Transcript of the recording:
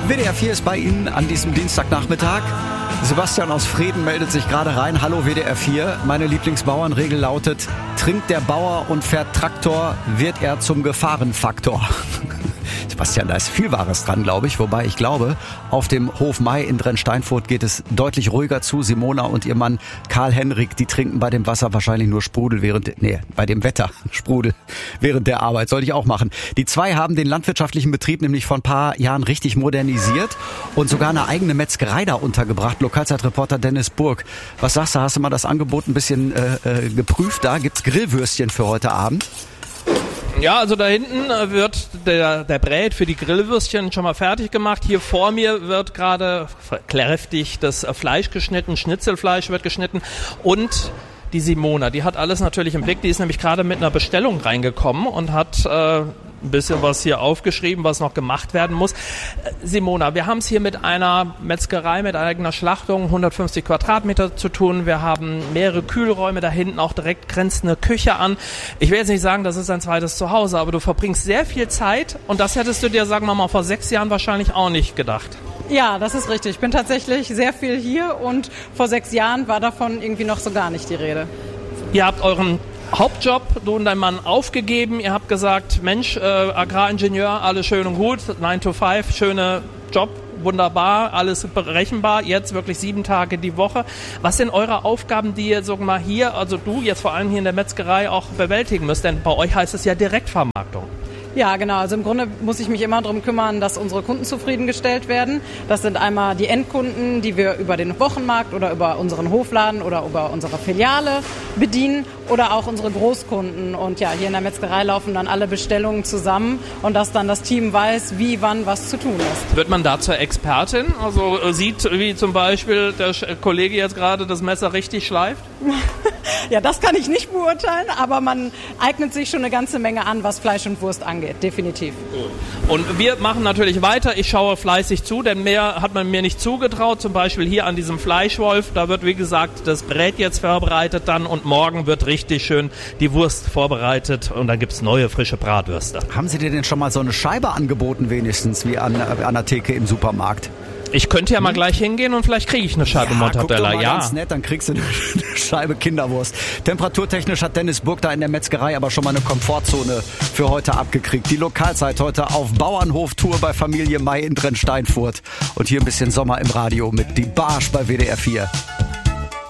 WDR 4 ist bei Ihnen an diesem Dienstagnachmittag. Sebastian aus Vreden meldet sich gerade rein. Hallo WDR 4. Meine Lieblingsbauernregel lautet: Trinkt der Bauer und fährt Traktor, wird er zum Gefahrenfaktor. Sebastian, da ist viel Wahres dran, glaube ich. Wobei ich glaube, auf dem Hof Mai in Drensteinfurt geht es deutlich ruhiger zu. Simona und ihr Mann Karl-Henrik, die trinken bei dem Wasser wahrscheinlich nur Sprudel bei dem Wetter Sprudel während der Arbeit. Sollte ich auch machen. Die zwei haben den landwirtschaftlichen Betrieb nämlich vor ein paar Jahren richtig modernisiert und sogar eine eigene Metzgerei da untergebracht. Lokalzeitreporter Dennis Burg. Was sagst du? Hast du mal das Angebot ein bisschen geprüft? Da gibt's Grillwürstchen für heute Abend. Ja, also da hinten wird der Brät für die Grillwürstchen schon mal fertig gemacht. Hier vor mir wird gerade kräftig das Fleisch geschnitten, Schnitzelfleisch wird geschnitten und die Simona, die hat alles natürlich im Blick. Die ist nämlich gerade mit einer Bestellung reingekommen und hat ein bisschen was hier aufgeschrieben, was noch gemacht werden muss. Simona, wir haben es hier mit einer Metzgerei, mit eigener Schlachtung, 150 Quadratmeter zu tun. Wir haben mehrere Kühlräume, da hinten auch direkt grenzt eine Küche an. Ich will jetzt nicht sagen, das ist ein zweites Zuhause, aber du verbringst sehr viel Zeit und das hättest du dir, sagen wir mal, vor 6 Jahren wahrscheinlich auch nicht gedacht. Ja, das ist richtig. Ich bin tatsächlich sehr viel hier und vor 6 Jahren war davon irgendwie noch so gar nicht die Rede. Ihr habt euren Hauptjob, du und dein Mann, aufgegeben. Ihr habt gesagt, Mensch, Agraringenieur, alles schön und gut, 9 to 5, schöner Job, wunderbar, alles berechenbar, jetzt wirklich 7 Tage die Woche. Was sind eure Aufgaben, die ihr, sagen wir mal, hier, also du jetzt vor allem hier in der Metzgerei auch bewältigen müsst? Denn bei euch heißt es ja Direktvermarktung. Ja, genau. Also im Grunde muss ich mich immer darum kümmern, dass unsere Kunden zufriedengestellt werden. Das sind einmal die Endkunden, die wir über den Wochenmarkt oder über unseren Hofladen oder über unsere Filiale bedienen oder auch unsere Großkunden. Und ja, hier in der Metzgerei laufen dann alle Bestellungen zusammen und dass dann das Team weiß, wie, wann, was zu tun ist. Wird man da zur Expertin? Also sieht, wie zum Beispiel der Kollege jetzt gerade das Messer richtig schleift? Ja, das kann ich nicht beurteilen, aber man eignet sich schon eine ganze Menge an, was Fleisch und Wurst angeht, definitiv. Und wir machen natürlich weiter. Ich schaue fleißig zu, denn mehr hat man mir nicht zugetraut. Zum Beispiel hier an diesem Fleischwolf, da wird, wie gesagt, das Brät jetzt vorbereitet dann und morgen wird richtig schön die Wurst vorbereitet und dann gibt's neue, frische Bratwürste. Haben Sie dir denn schon mal so eine Scheibe angeboten, wenigstens, wie an der Theke im Supermarkt? Ich könnte ja mal gleich hingehen und vielleicht kriege ich eine Scheibe Mortadella. Guck doch mal, ganz nett, dann kriegst du eine Scheibe Kinderwurst. Temperaturtechnisch hat Dennis Burg da in der Metzgerei aber schon mal eine Komfortzone für heute abgekriegt. Die Lokalzeit heute auf Bauernhoftour bei Familie May in Drensteinfurt. Und hier ein bisschen Sommer im Radio mit Die Barsch bei WDR 4.